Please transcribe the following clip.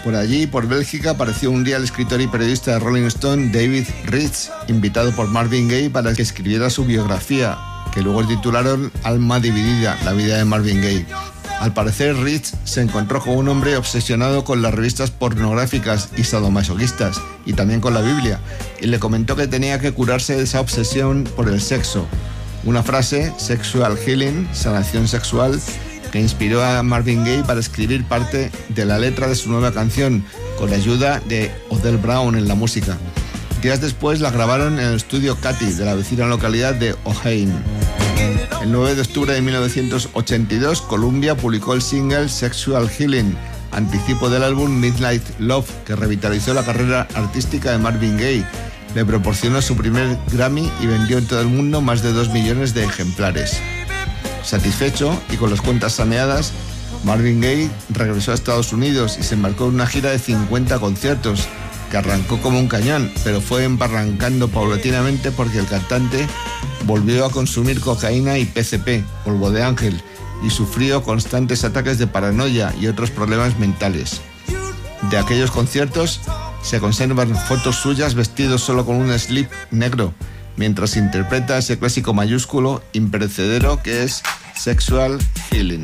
Por allí, por Bélgica, apareció un día el escritor y periodista de Rolling Stone, David Rich, invitado por Marvin Gaye para que escribiera su biografía, que luego titularon Alma dividida, la vida de Marvin Gaye. Al parecer, Rich se encontró con un hombre obsesionado con las revistas pornográficas y sadomasoquistas, y también con la Biblia, y le comentó que tenía que curarse de esa obsesión por el sexo. Una frase, sexual healing, sanación sexual, que inspiró a Marvin Gaye para escribir parte de la letra de su nueva canción, con la ayuda de Odell Brown en la música. Días después la grabaron en el estudio Cathy de la vecina localidad de Ojén. El 9 de octubre de 1982, Columbia publicó el single Sexual Healing, anticipo del álbum Midnight Love, que revitalizó la carrera artística de Marvin Gaye. Le proporcionó su primer Grammy y vendió en todo el mundo más de 2 millones de ejemplares. Satisfecho y con las cuentas saneadas, Marvin Gaye regresó a Estados Unidos y se embarcó en una gira de 50 conciertos, que arrancó como un cañón, pero fue embarrancando paulatinamente porque el cantante volvió a consumir cocaína y PCP, polvo de ángel, y sufrió constantes ataques de paranoia y otros problemas mentales. De aquellos conciertos se conservan fotos suyas vestidos solo con un slip negro, mientras interpreta ese clásico mayúsculo imperecedero que es Sexual Healing.